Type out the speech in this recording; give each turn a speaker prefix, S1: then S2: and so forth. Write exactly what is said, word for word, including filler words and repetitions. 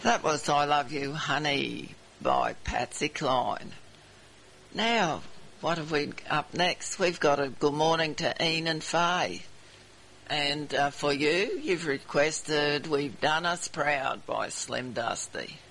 S1: That was I Love You Honey by Patsy Cline. Now, what have we up next? We've got a good morning to Ian and Faye. And uh, for you, you've requested We've Done Us Proud by Slim Dusty.